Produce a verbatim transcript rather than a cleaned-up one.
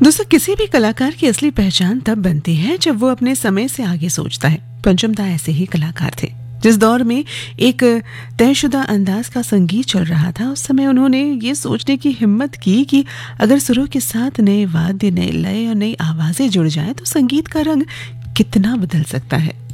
दोस्तों, किसी भी कलाकार की असली पहचान तब बनती है जब वो अपने समय से आगे सोचता है। पंचम दा ऐसे ही कलाकार थे। जिस दौर में एक तयशुदा अंदाज का संगीत चल रहा था, उस समय उन्होंने ये सोचने की हिम्मत की कि अगर सुरों के साथ नए वाद्य, नए लय और नई आवाजें जुड़ जाएं तो संगीत का रंग कितना बदल सकता है।